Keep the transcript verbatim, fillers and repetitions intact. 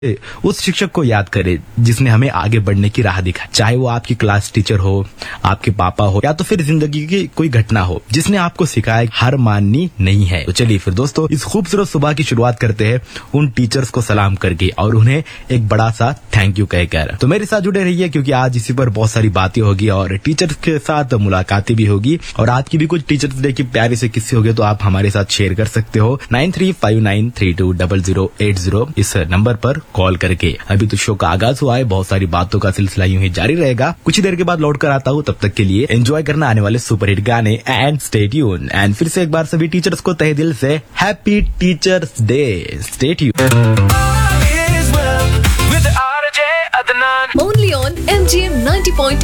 उस शिक्षक को याद करें जिसने हमें आगे बढ़ने की राह दिखाई, चाहे वो आपकी क्लास टीचर हो, आपके पापा हो, या तो फिर जिंदगी की कोई घटना हो जिसने आपको सिखाया हार माननी नहीं है। तो चलिए फिर दोस्तों, इस खूबसूरत सुबह की शुरुआत करते हैं उन टीचर्स को सलाम करके और उन्हें एक बड़ा सा थैंक यू कहकर। तो मेरे साथ जुड़े रहिए क्योंकि आज इसी पर बहुत सारी बातें होगी और टीचर्स के साथ मुलाकातें भी होगी और आपकी भी कुछ टीचर्स डे की प्यारी से किस्से होंगे तो आप हमारे साथ शेयर कर सकते हो nine three five nine three to double zero eight zero इस नंबर पर कॉल करके। अभी तो शो का आगाज हुआ है, बहुत सारी बातों का सिलसिला यूं ही जारी रहेगा। कुछ ही देर के बाद लौट कर आता हूँ, तब तक के लिए एंजॉय करना आने वाले सुपरहिट गाने एंड स्टे ट्यून। एंड फिर से एक बार सभी टीचर्स को तहे दिल से happy teachers day. Stay tune. Only on M G M ninety point